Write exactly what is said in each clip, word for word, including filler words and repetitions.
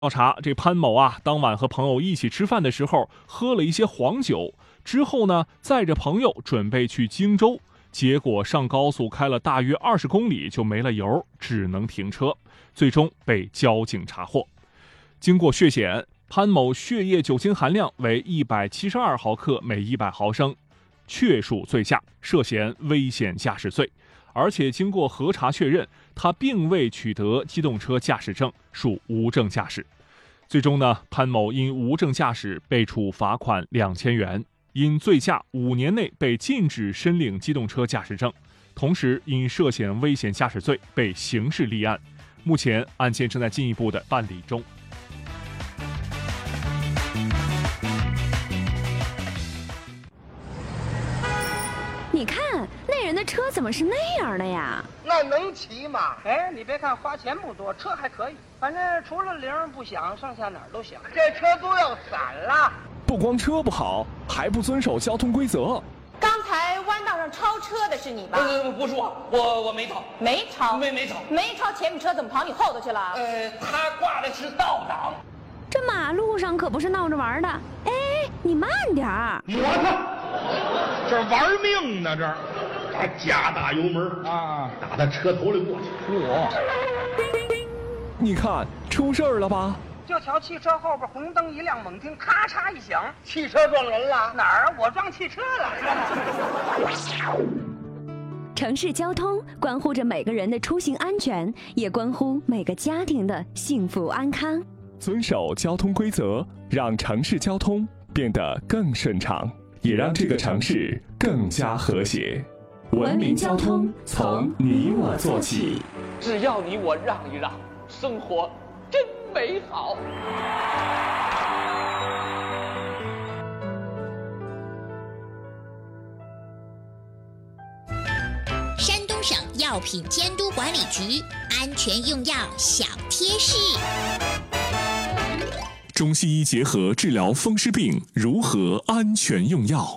调查，这潘某啊，当晚和朋友一起吃饭的时候，喝了一些黄酒，之后呢，载着朋友准备去荆州，结果上高速开了大约二十公里就没了油，只能停车，最终被交警查获。经过血检，潘某血液酒精含量为一百七十二毫克每一百毫升，确属醉驾，涉嫌危险驾驶罪。而且经过核查确认，他并未取得机动车驾驶证，属无证驾驶。最终呢，潘某因无证驾驶被处罚款两千元，因醉驾五年内被禁止申领机动车驾驶证，同时因涉嫌危险驾驶罪被刑事立案。目前案件正在进一步的办理中。 你看那人的车怎么是那样的呀？ 那能骑吗？ 哎，你别看花钱不多，车还可以，反正除了铃不响，剩下哪儿都响。 这车都要散了。 不光车不好，还不遵守交通规则。 刚才弯道上超车的是你吧？ 呃，不是我，我我没超， 没超， 没没超， 没超，前面车怎么跑你后头去了？ 呃，他挂的是倒档。 这马路上可不是闹着玩的。哎，你慢点儿！ 我操！这玩命呢，这儿还加大油门啊，打他车头里过去。 我，你看出事儿了吧？ 就瞧汽车后边红灯一亮，猛听咔嚓一响， 汽车撞人了？ 哪儿？我撞汽车了。 城市交通关乎着每个人的出行安全，也关乎每个家庭的幸福安康。 遵守交通规则，让城市交通变得更顺畅，也让这个城市更加和谐。文明交通从你我做起， 只要你我让一让，生活真美好。 山东省药品监督管理局安全用药小贴士。 中西医结合治疗风湿病，如何安全用药？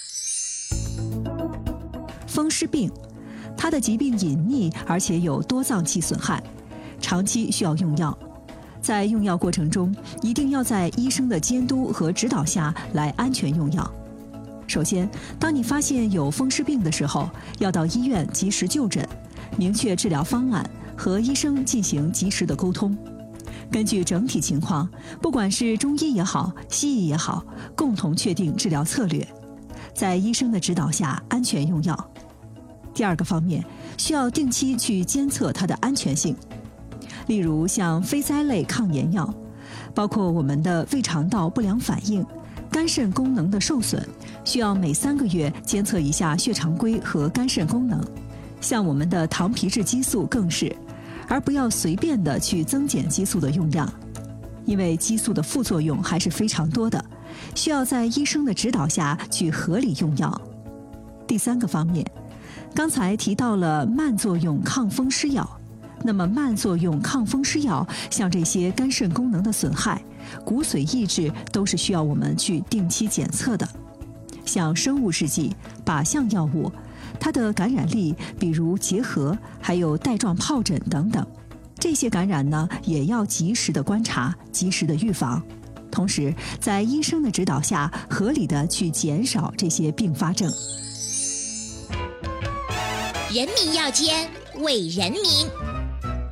风湿病，它的疾病隐匿，而且有多脏器损害，长期需要用药。在用药过程中，一定要在医生的监督和指导下来安全用药。首先，当你发现有风湿病的时候，要到医院及时就诊，明确治疗方案，和医生进行及时的沟通。根据整体情况，不管是中医也好，西医也好，共同确定治疗策略，在医生的指导下安全用药。第二个方面，需要定期去监测它的安全性，例如像非甾类抗炎药，包括我们的胃肠道不良反应、肝肾功能的受损，需要每三个月监测一下血常规和肝肾功能。像我们的糖皮质激素更是，而不要随便的去增减激素的用量，因为激素的副作用还是非常多的，需要在医生的指导下去合理用药。第三个方面，刚才提到了慢作用抗风湿药，那么慢作用抗风湿药，像这些肝肾功能的损害、骨髓抑制，都是需要我们去定期检测的。像生物制剂、靶向药物，它的感染力，比如结核，还有带状疱疹等等，这些感染呢，也要及时的观察，及时的预防，同时在医生的指导下，合理的去减少这些并发症。 人民药监，为人民。